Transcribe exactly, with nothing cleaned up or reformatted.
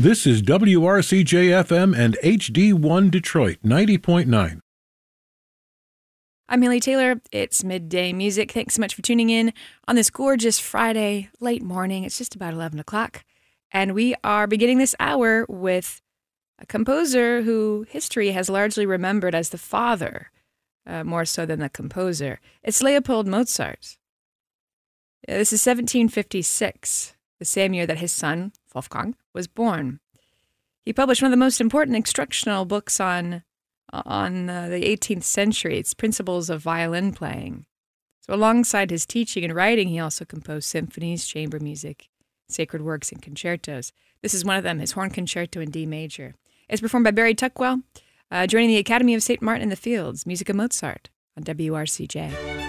This is W R C J F M and H D one Detroit, ninety point nine. I'm Haley Taylor. It's Midday Music. Thanks so much for tuning in on this gorgeous Friday late morning. It's just about eleven o'clock. And we are beginning this hour with a composer who history has largely remembered as the father, uh, more so than the composer. It's Leopold Mozart. Uh, This is seventeen fifty-six, the same year that his son, Wolfgang, was born. He published one of the most important instructional books on on uh, the eighteenth century. It's Principles of Violin Playing. So alongside his teaching and writing, he also composed symphonies, chamber music, sacred works, and concertos. This is one of them, his Horn Concerto in D major. It's performed by Barry Tuckwell, uh, joining the Academy of Saint Martin in the Fields, Music of Mozart on W R C J.